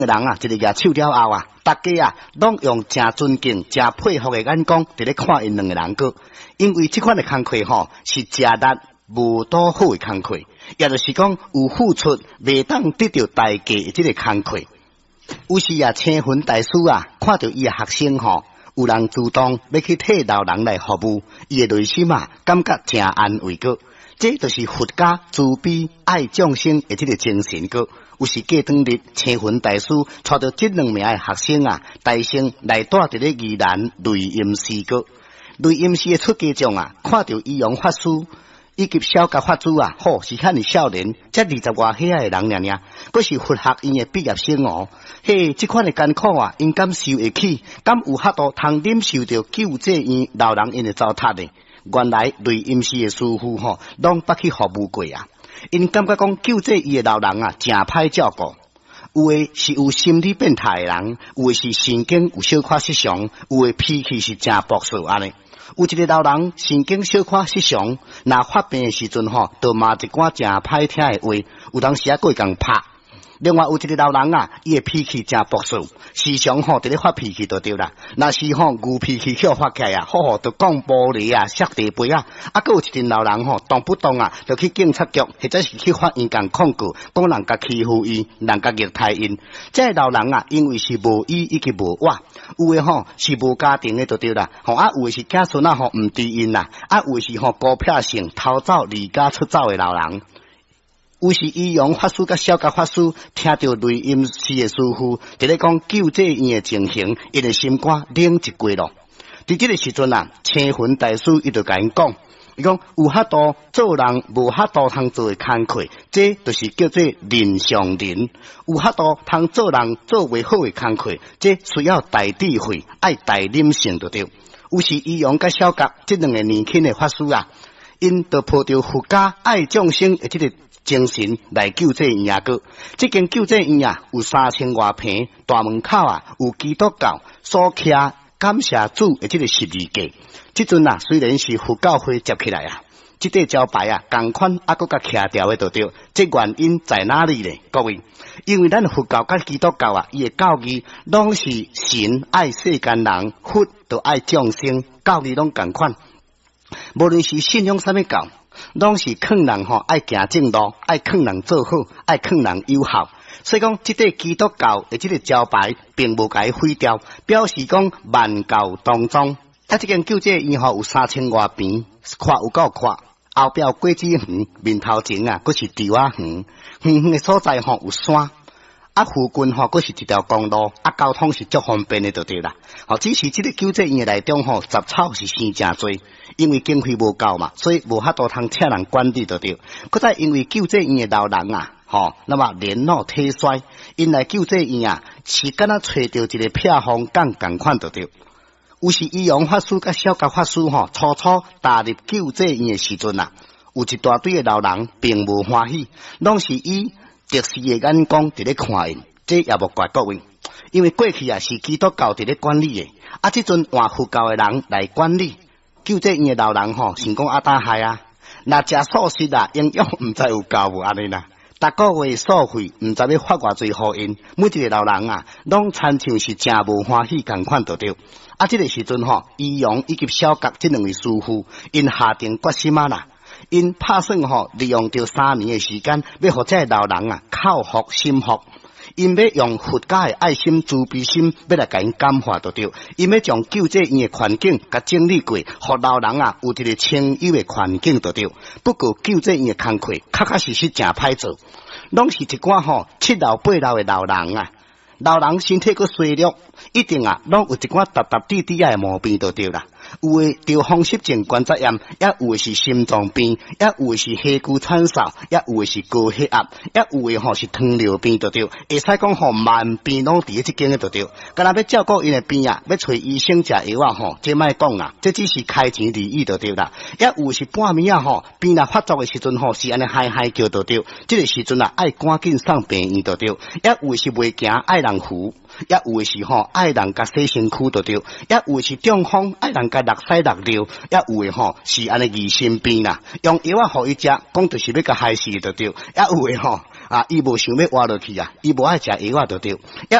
人啊，一个举手了后啊，大家啊，拢用真尊敬、真佩服的眼光伫咧看因两个人个，因为这款的工课吼是食力无多好的工课，也就是讲有付出未当得到代价的这个工课。有时啊，青云大师啊，看到伊的学生吼，有人主动要去替老人来服务，伊的内心啊，感觉真安慰个。这就是佛家慈悲爱众生的这个精神个。有时过当日，青云大师带着这两名的学生啊，大声来带伫咧宜兰雷音寺个。雷音寺的出家众啊，看到义勇法师以及小甲法师啊，吼是遐尼少年，才20外岁的人尔，佫是佛学院的毕业生哦。嘿，这款的艰苦啊，因敢受会起？敢有法度通忍受着救济院老人因的糟蹋呢？原来雷音寺的师傅吼，拢捌去服务过啊。因感觉讲救济伊的老人啊，真歹照顾。有的是有心理变态的人，有的是神经有小可失常，有的脾气是真暴躁安尼。有一个老人神经小可失常，若发病的时阵吼，就骂一寡真歹听的话，有当时啊过共拍。另外有一个老人啊，伊的脾气真暴躁，时常吼伫咧发脾气就对啦。若是吼牛脾气叫发起来啊，吼就讲玻璃啊、摔地杯啊。啊，佫有一阵老人吼动不动啊，就去警察局或者是去法院共控告，讲人家欺负伊，人家虐待因。这老人啊，因为是无依以及无倚，有的吼是无家庭的就对啦。吼啊，有的是子孙啊吼毋知因啦，啊有的是吼孤僻性偷走离家出走的老人。有时义勇法师甲小甲法师听到雷音寺的师傅伫咧讲救济院的情形，伊的心肝冷一过咯。伫这个时阵啊，青云大师伊就甲因讲，伊讲有法度做人无法度通做的工课，这就是叫做人上人；有法度通做人做袂好的工课，这需要大智慧、爱大忍性就对。有时义勇甲小甲这两个年轻的法师啊，因就抱着佛家爱众生的这个精神来救济院啊个，这间救济院啊有3000多平，大门口啊有基督教所刻感谢主的这个十字架。这阵啊虽然是佛教会接起来啊，这块招牌啊同款啊搁甲刻掉的就对。这原因在哪里呢？各位，因为咱佛教甲基督教啊，伊的教义拢是神爱世间人，佛就爱众生，教义拢同款。无论是信仰啥物教，拢是劝人吼爱行正路，爱劝人做好，爱劝人友好。所以讲，这个基督教的这个招牌，并无甲伊毁掉，表示讲万教当中。啊，这间救济院吼有3000多平，宽有够宽，后壁有果子园，面头前啊，佫是稻仔园，远远的所在吼有山。啊，附近吼，佫是一条公路，啊，交通是足方便的，就对啦。吼，只是这个救济院内中吼，杂草是生真多，因为经费无够嘛，所以无法度通请人管理就对。佮再因为救济院的老人啊，吼，那么年老体衰，因来救济院啊，是敢若找到一个撇风港共款就对。有时义勇法师甲小甲法师吼，初初踏入救济院的时阵啊，有一大堆的老人并无欢喜，拢是以特殊的眼光伫咧看因，这也无怪各位，因为过去啊是基督教伫咧管理的，啊，这阵换佛教的人来管理，救济院的老人吼，想讲打害啊，若食素食啊，营养毋知有够无安尼啦。逐个月所费毋知要发偌济互因，每一个老人啊，拢亲像是真无欢喜共款就对。啊，这个时阵吼，义勇以及小甲这两位师傅，因下定决心啊啦，因打算吼利用着3年的时间，要互这老人啊口服心服。因要用佛家的爱心、慈悲心，要来甲因感化就对。因要将救济院的环境甲整理过，互老人啊有一个清幽的环境就对。不过救济院的工课，确实是真歹做，拢是一寡吼70老80老的老人啊。老人身体佫衰弱，一定啊，拢有一寡搭搭滴滴的毛病就对啦。有诶着风湿症关节炎，也有诶是心脏病，也有诶是血骨惨扫，也有诶是高血压，也有诶吼是糖尿病就对。会使讲吼万病拢伫即间诶就对。干若要照顾因诶病啊，要找医生食药啊吼，这莫讲啦，这只是开钱利益就对啦。也有是半暝啊吼，病若发作诶时阵吼，是安尼嗨嗨叫就对。这个时阵啊，爱赶紧送病院就对。也有是袂行爱人扶。也有的是吼爱人甲洗身躯就对，也有的是中风爱人甲落屎落尿，也有的吼是安尼疑心病啦，用药啊互伊食，讲就是要甲害死就对，也有的吼伊无想要活落去啊，伊无爱食药啊，就对。